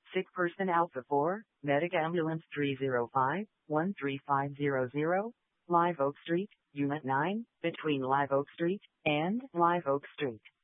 Sick person Alpha 4, Medic Ambulance 305, 13500, Live Oak Street, Unit 9, between Live Oak Street and Live Oak Street.